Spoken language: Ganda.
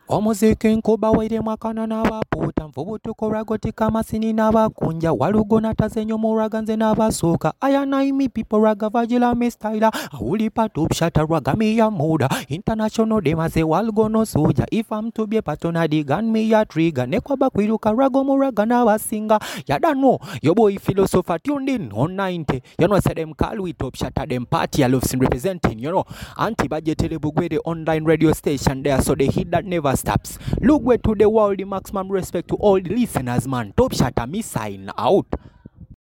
Omuziki nkuba waire mwakana n'abapuuta nfubutuko ragotika masini n'abakunja walugona tazenyo muraga nze n'abasooka ayanaimi people raga vagila mistyla awulipa top shata raga me ya muda international demaze walgono soja if I'm to be a patona di gun me ya trigger nekwaba kwiruka rago muraga n'abasinga yadano your boy philosopher tuned in on 90 you know say them call we top shata them party I love sin representing you know anti-budgetary bugwede online radio station there so the hit that never stops. Look way to the world, the maximum respect to all the listeners, man. Top shot, me sign out.